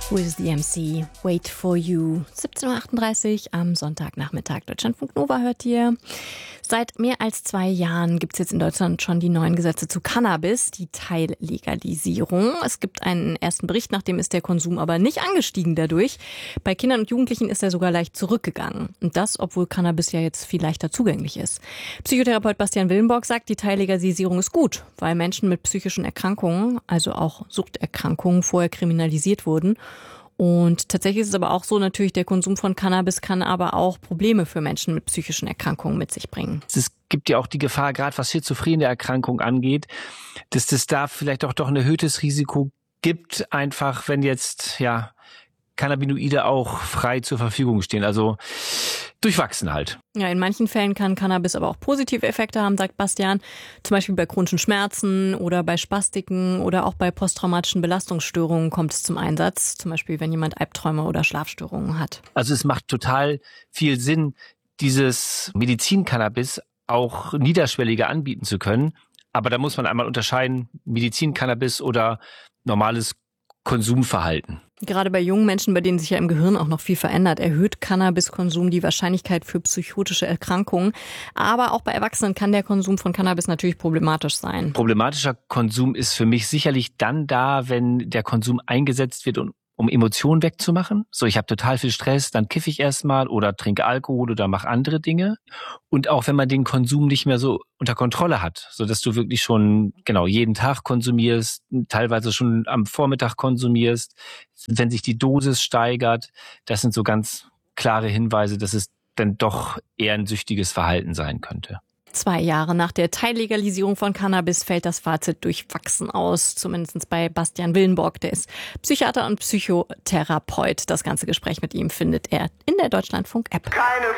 With the MC, Wait for You. 17.38 Uhr am Sonntagnachmittag. Deutschlandfunk Nova hört ihr. Seit mehr als 2 Jahren gibt es jetzt in Deutschland schon die neuen Gesetze zu Cannabis, die Teillegalisierung. Es gibt einen ersten Bericht, nachdem ist der Konsum aber nicht angestiegen dadurch. Bei Kindern und Jugendlichen ist er sogar leicht zurückgegangen. Und das, obwohl Cannabis ja jetzt viel leichter zugänglich ist. Psychotherapeut Bastian Willenborg sagt, die Teillegalisierung ist gut, weil Menschen mit psychischen Erkrankungen, also auch Suchterkrankungen, vorher kriminalisiert wurden. Und tatsächlich ist es aber auch so, natürlich der Konsum von Cannabis kann aber auch Probleme für Menschen mit psychischen Erkrankungen mit sich bringen. Es gibt ja auch die Gefahr, gerade was schizophrene Erkrankung angeht, dass es da vielleicht auch doch ein erhöhtes Risiko gibt, einfach wenn jetzt Cannabinoide auch frei zur Verfügung stehen, also durchwachsen halt. Ja, in manchen Fällen kann Cannabis aber auch positive Effekte haben, sagt Bastian. Zum Beispiel bei chronischen Schmerzen oder bei Spastiken oder auch bei posttraumatischen Belastungsstörungen kommt es zum Einsatz. Zum Beispiel, wenn jemand Albträume oder Schlafstörungen hat. Also es macht total viel Sinn, dieses Medizin-Cannabis auch niederschwelliger anbieten zu können. Aber da muss man einmal unterscheiden, Medizin-Cannabis oder normales Konsumverhalten. Gerade bei jungen Menschen, bei denen sich ja im Gehirn auch noch viel verändert, erhöht Cannabiskonsum die Wahrscheinlichkeit für psychotische Erkrankungen. Aber auch bei Erwachsenen kann der Konsum von Cannabis natürlich problematisch sein. Problematischer Konsum ist für mich sicherlich dann da, wenn der Konsum eingesetzt wird, um Emotionen wegzumachen. So, ich habe total viel Stress, dann kiffe ich erstmal oder trinke Alkohol oder mache andere Dinge. Und auch wenn man den Konsum nicht mehr so unter Kontrolle hat, so dass du wirklich schon jeden Tag konsumierst, teilweise schon am Vormittag konsumierst, wenn sich die Dosis steigert, das sind so ganz klare Hinweise, dass es dann doch eher ein süchtiges Verhalten sein könnte. 2 Jahre nach der Teillegalisierung von Cannabis fällt das Fazit durchwachsen aus, zumindest bei Bastian Willenborg, der ist Psychiater und Psychotherapeut. Das ganze Gespräch mit ihm findet er in der Deutschlandfunk-App. Keine